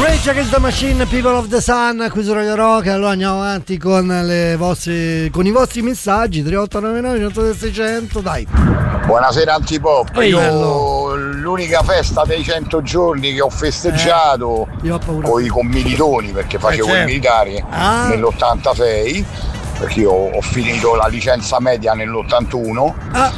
Rage Against the Machine, People of the Sun, qui su Radio Rock. Allora andiamo avanti con i vostri messaggi. 3899 600, dai. Buonasera Antipop. Io l'unica festa dei 100 giorni che ho festeggiato con i commilitoni, perché facevo il militare nell'86, perché io ho finito la licenza media nell'81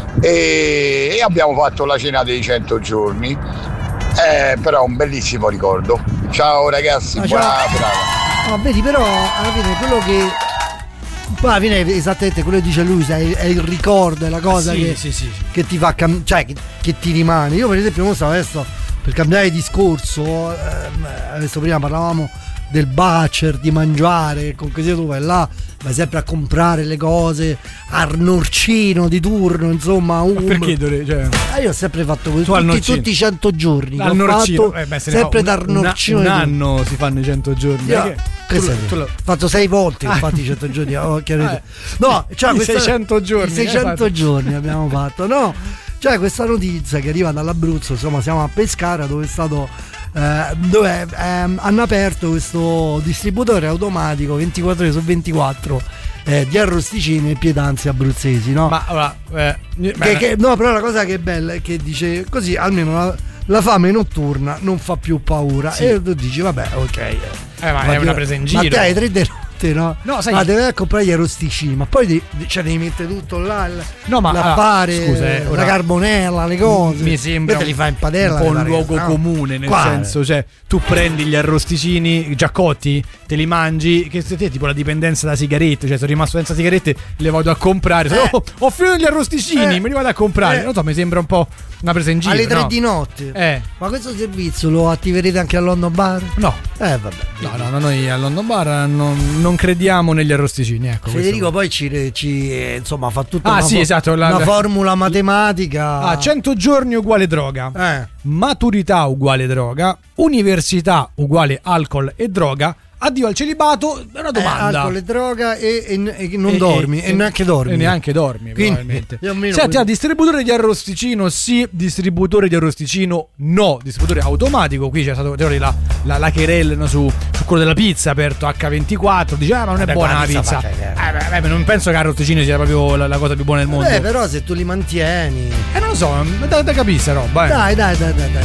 e abbiamo fatto la cena dei 100 giorni. Però è un bellissimo ricordo. Ciao ragazzi, buona serata. No, vedi, però alla fine quello che poi alla fine esattamente quello che dice lui, è il ricordo, è la cosa che ti fa cioè che ti rimane. Io per esempio adesso per cambiare discorso, adesso prima parlavamo del bacer, di mangiare, con che tu vai là, vai sempre a comprare le cose al norcino di turno, insomma. Ma perché cioè? Io ho sempre fatto così, tutti i 100 giorni al norcino, sempre dal norcino. Un anno si fanno i 100 giorni. Ho fatto 6 volte, infatti 100 giorni. No, cioè i 600 giorni. 600 giorni abbiamo fatto, no? Cioè questa notizia che arriva dall'Abruzzo, insomma, siamo a Pescara, dove è stato hanno aperto questo distributore automatico 24 ore su 24 di arrosticini e pietanze abruzzesi, no? Ma allora, no, però la cosa che è bella è che dice così almeno la fame notturna non fa più paura, e tu dici vabbè, ok, ma è una presa in giro. Ma te hai 3 di notte, no? No, sai, devi andare a comprare gli arrosticini, ma poi devi mettere tutto là, l'affare, scusa, la carbonella, le cose. Mi sembra te li fai in padella, un po' un luogo comune, nel senso, cioè tu prendi gli arrosticini già cotti, te li mangi, che te tipo la dipendenza da sigarette, cioè sono rimasto senza sigarette, le vado a comprare. Ho finito gli arrosticini, me li vado a comprare. Non so, mi sembra un po' una presa in giro. Alle 3 di notte. Ma questo servizio lo attiverete anche a London Bar? No. Vabbè. No, noi a London Bar non crediamo negli arrosticini, ecco. Federico poi ci insomma fa tutta una formula matematica. 100 giorni uguale droga. Maturità uguale droga. Università uguale alcol e droga. Addio al celibato, è una domanda. Alcol e droga e non dormi e neanche dormi. E neanche dormi, probabilmente. Senti, distributore di arrosticino sì, distributore di arrosticino no, distributore automatico. Qui c'è stato la querella su quello della pizza aperto H24. Dice ma non è buona la pizza. Non penso che arrosticino sia proprio la cosa più buona del mondo. Però se tu li mantieni. Non lo so, da capire sta roba. Dai.